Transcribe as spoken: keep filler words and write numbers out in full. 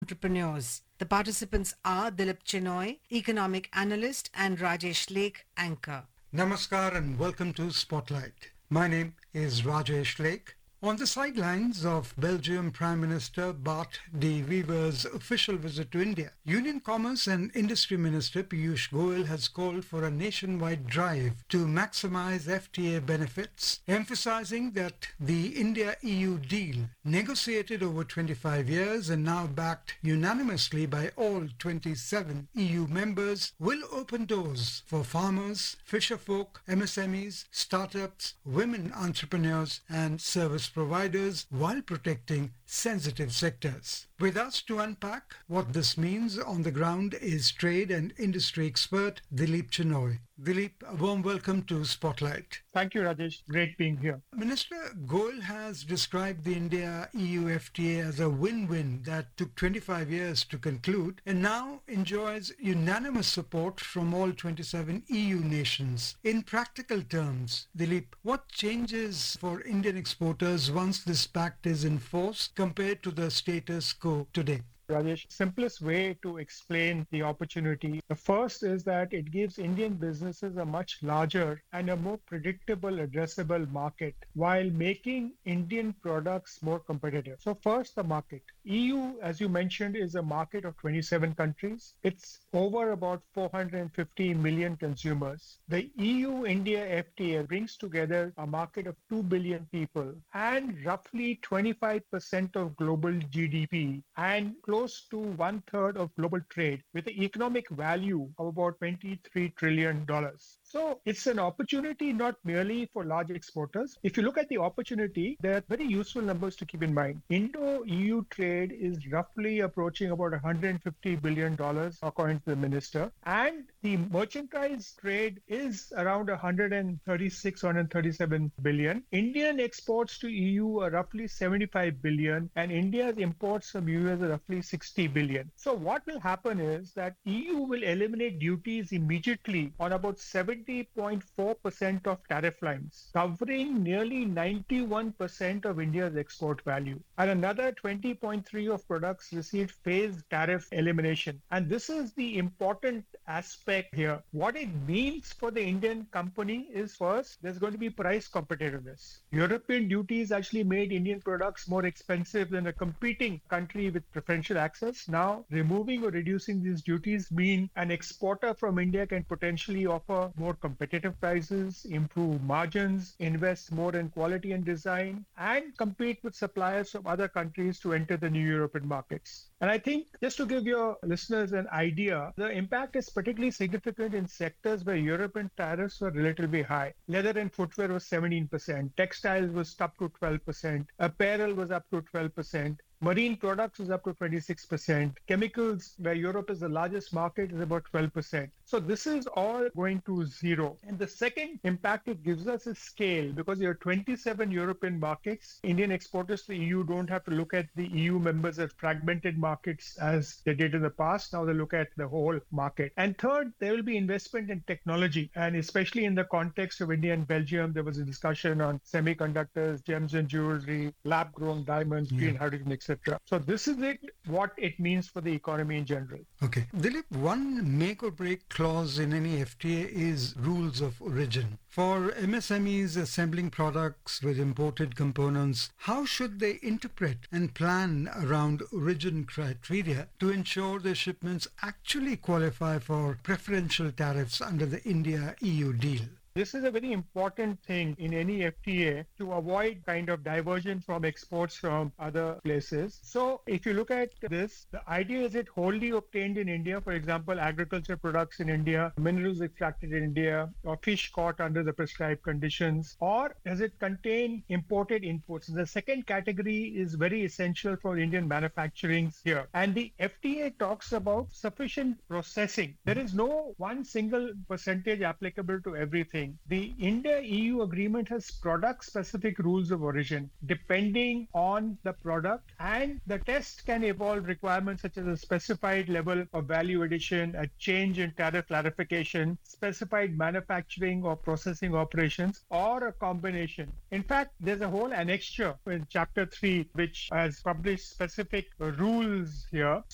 entrepreneurs. The participants are Dilip Chenoy, economic analyst, and Rajesh Lake, anchor. Namaskar and welcome to Spotlight. My name is Rajesh Lake. On the sidelines of Belgium Prime Minister Bart de Wever's official visit to India, Union Commerce and Industry Minister Piyush Goyal has called for a nationwide drive to maximize F T A benefits, emphasizing that the India-E U deal, negotiated over twenty-five years and now backed unanimously by all twenty-seven E U members, will open doors for farmers, fisherfolk, M S M Es, startups, women entrepreneurs and service providers while protecting sensitive sectors. With us to unpack what this means on the ground is trade and industry expert Dilip Chenoy. Dilip, a warm welcome to Spotlight. Thank you, Rajesh. Great being here. Minister Goyal has described the India-E U F T A as a win-win that took twenty-five years to conclude and now enjoys unanimous support from all twenty-seven E U nations. In practical terms, Dilip, what changes for Indian exporters once this pact is in force compared to the status quo today? Rajesh, simplest way to explain the opportunity. The first is that it gives Indian businesses a much larger and a more predictable addressable market while making Indian products more competitive. So first, the market. E U, as you mentioned, is a market of twenty-seven countries. It's over about four hundred fifty million consumers. The E U-India F T A brings together a market of two billion people and roughly twenty-five percent of global G D P and close to one third of global trade with an economic value of about twenty-three trillion dollars. So it's an opportunity not merely for large exporters. If you look at the opportunity, there are very useful numbers to keep in mind. Indo-E U trade is roughly approaching about one hundred fifty billion dollars, according to the minister. And the merchandise trade is around one hundred thirty-six, one hundred thirty-seven billion. Indian exports to E U are roughly seventy-five billion, and India's imports from U S are roughly sixty billion. So what will happen is that E U will eliminate duties immediately on about seventy point four percent of tariff lines, covering nearly ninety-one percent of India's export value. And another twenty point three of products received phased tariff elimination. And this is the important aspect here. What it means for the Indian company is, first, there's going to be price competitiveness. European duties actually made Indian products more expensive than a competing country with preferential access. Now, removing or reducing these duties mean an exporter from India can potentially offer more competitive prices, improve margins, invest more in quality and design, and compete with suppliers from other countries to enter the new European markets. And I think, just to give your listeners an idea, the impact is particularly significant in sectors where European tariffs were relatively high. Leather and footwear was seventeen percent, textiles was up to twelve percent, apparel was up to twelve percent, marine products was up to twenty-six percent. Chemicals, where Europe is the largest market, is about twelve percent. So this is all going to zero. And the second impact it gives us is scale, because there are twenty-seven European markets. Indian exporters to the E U don't have to look at the E U members as fragmented markets as they did in the past. Now they look at the whole market. And third, there will be investment in technology. And especially in the context of India and Belgium, there was a discussion on semiconductors, gems and jewelry, lab-grown diamonds, green Yeah. hydrogen, et cetera. So this is it, what it means for the economy in general. Okay. Dilip, one make or break clause in any F T A is rules of origin. For M S M Es assembling products with imported components, how should they interpret and plan around origin criteria to ensure their shipments actually qualify for preferential tariffs under the India-E U deal? This is a very important thing in any F T A to avoid kind of diversion from exports from other places. So if you look at this, the idea is it wholly obtained in India, for example, agriculture products in India, minerals extracted in India, or fish caught under the prescribed conditions, or does it contain imported inputs? The second category is very essential for Indian manufacturing here. And the F T A talks about sufficient processing. There is no one single percentage applicable to everything. The India-E U agreement has product-specific rules of origin depending on the product, and the test can involve requirements such as a specified level of value addition, a change in tariff clarification, specified manufacturing or processing operations, or a combination. In fact, there's a whole annexure in Chapter three which has published specific rules here.